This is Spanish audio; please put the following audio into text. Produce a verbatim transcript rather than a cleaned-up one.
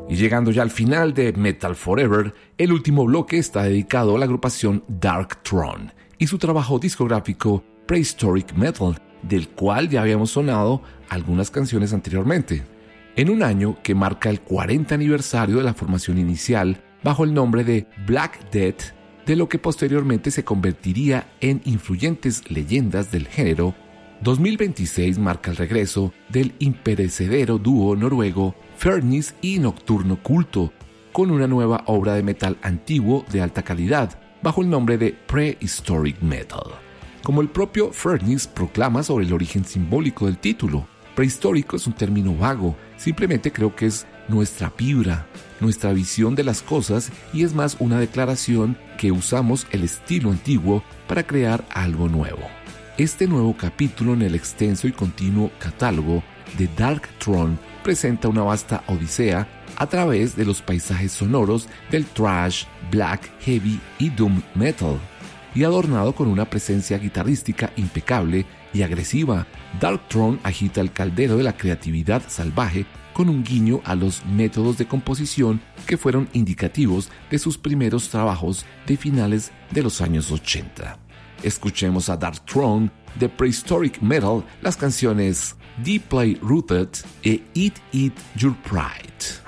Y llegando ya al final de Metal Forever, el último bloque está dedicado a la agrupación Darkthrone y su trabajo discográfico Prehistoric Metal, del cual ya habíamos sonado algunas canciones anteriormente. En un año que marca el cuarenta aniversario de la formación inicial bajo el nombre de Black Death, de lo que posteriormente se convertiría en influyentes leyendas del género, dos mil veintiséis marca el regreso del imperecedero dúo noruego Furnace y Nocturno Culto, con una nueva obra de metal antiguo de alta calidad, bajo el nombre de Prehistoric Metal. Como el propio Furnace proclama sobre el origen simbólico del título, prehistórico es un término vago, simplemente creo que es nuestra vibra, nuestra visión de las cosas, y es más una declaración que usamos el estilo antiguo para crear algo nuevo. Este nuevo capítulo en el extenso y continuo catálogo de Darkthrone presenta una vasta odisea a través de los paisajes sonoros del thrash, black, heavy y doom metal, y adornado con una presencia guitarrística impecable y agresiva. Darkthrone agita el caldero de la creatividad salvaje con un guiño a los métodos de composición que fueron indicativos de sus primeros trabajos de finales de los años ochenta. Escuchemos a Darkthrone de Prehistoric Metal las canciones Deeply Rooted e Eat Eat Your Pride.